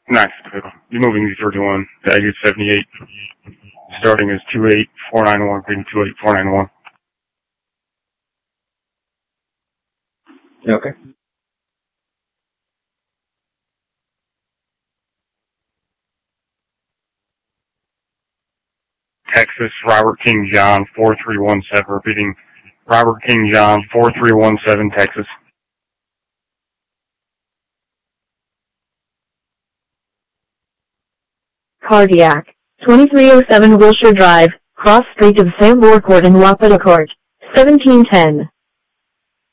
Nice. You're moving Z31 to exit 78. Starting is 28491, reading 28491. Okay. Texas, Robert King John, 4317, repeating Robert King John, 4317, Texas. Cardiac, 2307 Wilshire Drive, cross street of Sam Court and Wapata Court, 1710.